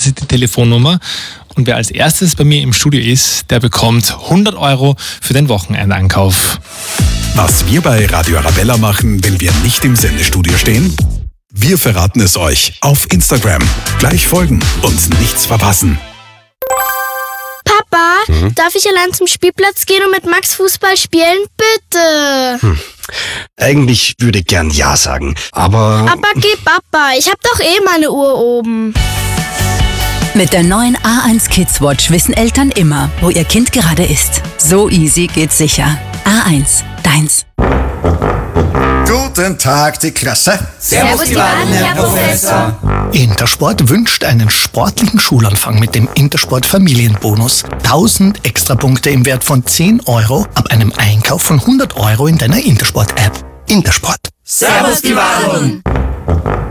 ist die Telefonnummer. Und wer als erstes bei mir im Studio ist, der bekommt 100 € für den Wochenendeinkauf. Was wir bei Radio Arabella machen, wenn wir nicht im Sendestudio stehen? Wir verraten es euch auf Instagram. Gleich folgen und nichts verpassen. Papa, darf ich allein zum Spielplatz gehen und mit Max Fußball spielen? Bitte. Eigentlich würde ich gern Ja sagen, aber... Aber geh Papa, ich hab doch eh meine Uhr oben. Mit der neuen A1 Kids Watch wissen Eltern immer, wo ihr Kind gerade ist. So easy geht's sicher. A1, deins. Guten Tag, die Klasse. Servus, die Wahlen, Herr Professor. Intersport wünscht einen sportlichen Schulanfang mit dem Intersport Familienbonus. 1000 Extrapunkte im Wert von 10 € ab einem Einkauf von 100 € in deiner Intersport-App. Intersport. Servus, die Wahlen.